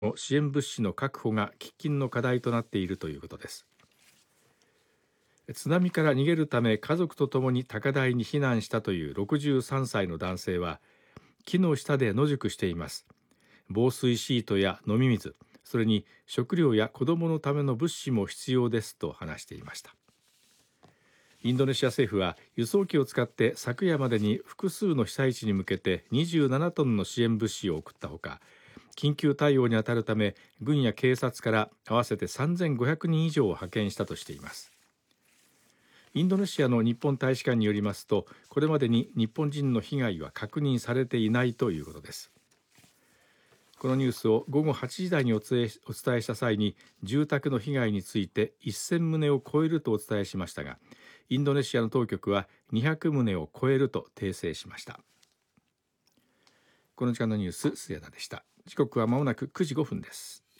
支援物資の確保が喫緊の課題となっているということです。津波から逃げるため家族とともに高台に避難したという63歳の男性は、木の下で野宿しています。防水シートや飲み水、それに食料や子どものための物資も必要ですと話していました。インドネシア政府は輸送機を使って昨夜までに複数の被災地に向けて27トンの支援物資を送ったほか、緊急対応に当たるため軍や警察から合わせて3500人以上を派遣したとしています。インドネシアの日本大使館によりますと、これまでに日本人の被害は確認されていないということです。このニュースを午後8時台にお伝えした際に、住宅の被害について1000棟を超えるとお伝えしましたが、インドネシアの当局は200棟を超えると訂正しました。この時間のニュース、末田でした。時刻はまもなく9時5分です。